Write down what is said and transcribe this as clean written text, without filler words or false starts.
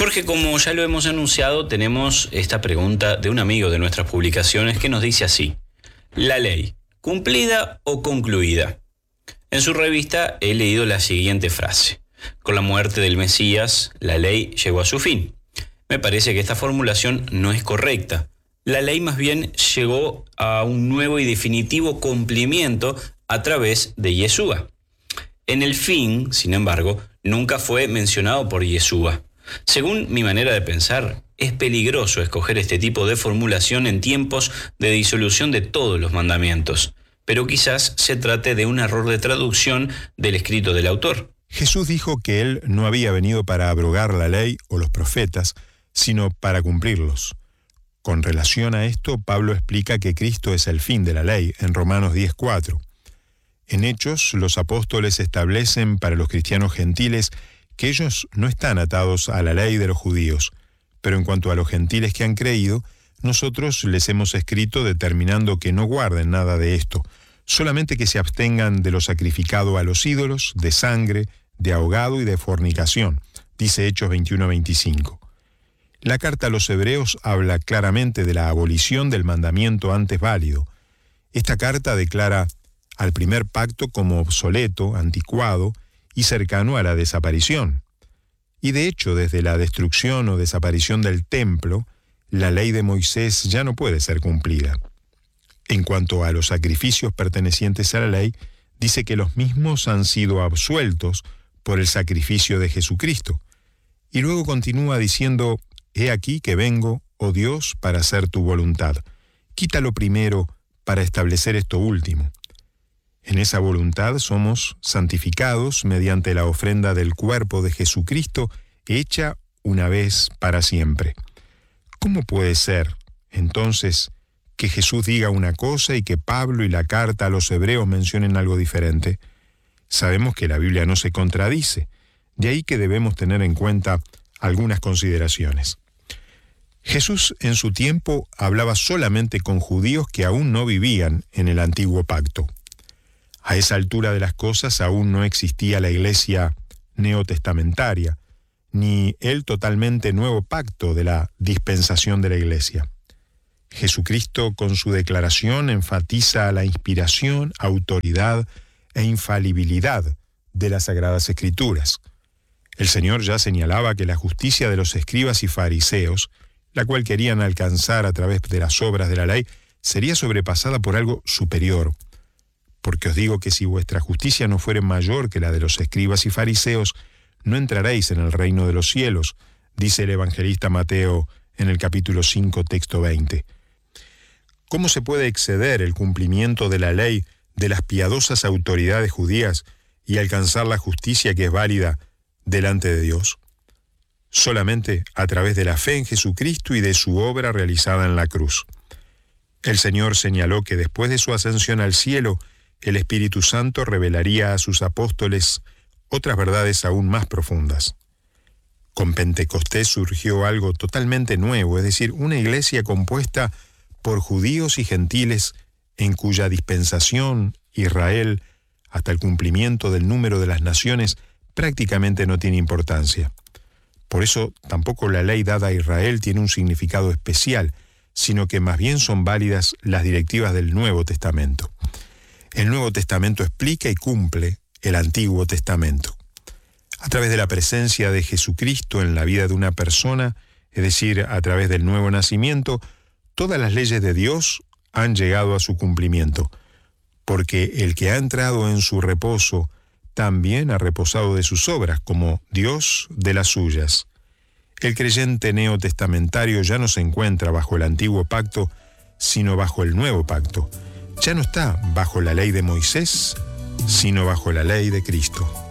Jorge, como ya lo hemos anunciado, tenemos esta pregunta de un amigo de nuestras publicaciones que nos dice así: ¿la ley, cumplida o concluida? En su revista he leído la siguiente frase: con la muerte del Mesías, la ley llegó a su fin. Me parece que esta formulación no es correcta. La ley más bien llegó a un nuevo y definitivo cumplimiento a través de Yeshua. En el fin, sin embargo, nunca fue mencionado por Yeshua. Según mi manera de pensar, es peligroso escoger este tipo de formulación en tiempos de disolución de todos los mandamientos, pero quizás se trate de un error de traducción del escrito del autor. Jesús dijo que Él no había venido para abrogar la ley o los profetas, sino para cumplirlos. Con relación a esto, Pablo explica que Cristo es el fin de la ley, en Romanos 10:4. En Hechos, los apóstoles establecen para los cristianos gentiles que ellos no están atados a la ley de los judíos, pero en cuanto a los gentiles que han creído, nosotros les hemos escrito determinando que no guarden nada de esto, solamente que se abstengan de lo sacrificado a los ídolos, de sangre, de ahogado y de fornicación, dice Hechos 21:25. La carta a los hebreos habla claramente de la abolición del mandamiento antes válido. Esta carta declara al primer pacto como obsoleto, anticuado y cercano a la desaparición. Y de hecho, desde la destrucción o desaparición del templo, la ley de Moisés ya no puede ser cumplida. En cuanto a los sacrificios pertenecientes a la ley, dice que los mismos han sido absueltos por el sacrificio de Jesucristo. Y luego continúa diciendo: «He aquí que vengo, oh Dios, para hacer tu voluntad. Quita lo primero para establecer esto último». En esa voluntad somos santificados mediante la ofrenda del cuerpo de Jesucristo, hecha una vez para siempre. ¿Cómo puede ser, entonces, que Jesús diga una cosa y que Pablo y la carta a los hebreos mencionen algo diferente? Sabemos que la Biblia no se contradice, de ahí que debemos tener en cuenta algunas consideraciones. Jesús en su tiempo hablaba solamente con judíos que aún no vivían en el antiguo pacto. A esa altura de las cosas aún no existía la iglesia neotestamentaria, ni el totalmente nuevo pacto de la dispensación de la iglesia. Jesucristo, con su declaración, enfatiza la inspiración, autoridad e infalibilidad de las Sagradas Escrituras. El Señor ya señalaba que la justicia de los escribas y fariseos, la cual querían alcanzar a través de las obras de la ley, sería sobrepasada por algo superior. Porque os digo que si vuestra justicia no fuere mayor que la de los escribas y fariseos, no entraréis en el reino de los cielos, dice el evangelista Mateo en el capítulo 5, texto 20. ¿Cómo se puede exceder el cumplimiento de la ley de las piadosas autoridades judías y alcanzar la justicia que es válida delante de Dios? Solamente a través de la fe en Jesucristo y de su obra realizada en la cruz. El Señor señaló que después de su ascensión al cielo, el Espíritu Santo revelaría a sus apóstoles otras verdades aún más profundas. Con Pentecostés surgió algo totalmente nuevo, es decir, una iglesia compuesta por judíos y gentiles en cuya dispensación Israel, hasta el cumplimiento del número de las naciones, prácticamente no tiene importancia. Por eso tampoco la ley dada a Israel tiene un significado especial, sino que más bien son válidas las directivas del Nuevo Testamento. El Nuevo Testamento explica y cumple el Antiguo Testamento. A través de la presencia de Jesucristo en la vida de una persona, es decir, a través del nuevo nacimiento, todas las leyes de Dios han llegado a su cumplimiento, porque el que ha entrado en su reposo también ha reposado de sus obras, como Dios de las suyas. El creyente neotestamentario ya no se encuentra bajo el antiguo pacto, sino bajo el nuevo pacto. Ya no está bajo la ley de Moisés, sino bajo la ley de Cristo.